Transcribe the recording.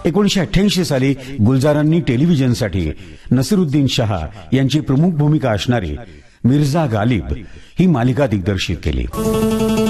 1988 साली गुलजारांनी टेलिव्हिजनसाठी नसीरुद्दीन शाह यांची प्रमुख भूमिका असणारी मिर्झा गालिब ही मालिका दिग्दर्शित केली.